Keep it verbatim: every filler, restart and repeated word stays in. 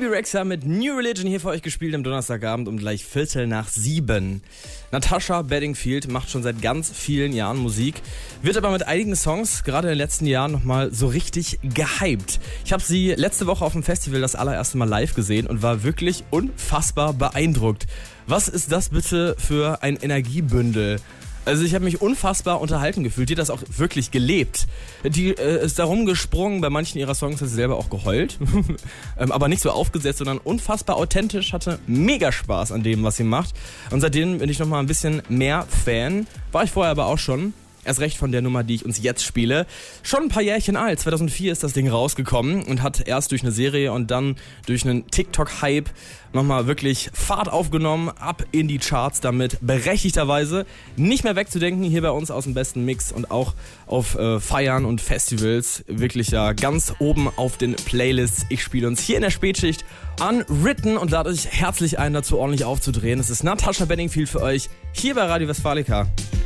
Bebe Rexha mit New Religion hier für euch gespielt am Donnerstagabend um gleich Viertel nach sieben. Natasha Bedingfield macht schon seit ganz vielen Jahren Musik, wird aber mit einigen Songs gerade in den letzten Jahren nochmal so richtig gehypt. Ich habe sie letzte Woche auf dem Festival das allererste Mal live gesehen und war wirklich unfassbar beeindruckt. Was ist das bitte für ein Energiebündel? Also ich habe mich unfassbar unterhalten gefühlt, die hat das auch wirklich gelebt. Die äh, ist da rumgesprungen, bei manchen ihrer Songs hat sie selber auch geheult, ähm, aber nicht so aufgesetzt, sondern unfassbar authentisch, hatte mega Spaß an dem, was sie macht. Und seitdem bin ich nochmal ein bisschen mehr Fan, war ich vorher aber auch schon. Erst recht von der Nummer, die ich uns jetzt spiele. Schon ein paar Jährchen alt. zweitausendvier ist das Ding rausgekommen und hat erst durch eine Serie und dann durch einen TikTok-Hype nochmal wirklich Fahrt aufgenommen. Ab in die Charts damit. Berechtigterweise nicht mehr wegzudenken hier bei uns aus dem besten Mix und auch auf äh, Feiern und Festivals. Wirklich ja ganz oben auf den Playlists. Ich spiele uns hier in der Spätschicht Unwritten und lade euch herzlich ein, dazu ordentlich aufzudrehen. Es ist Natasha Bedingfield für euch hier bei Radio Westfalica.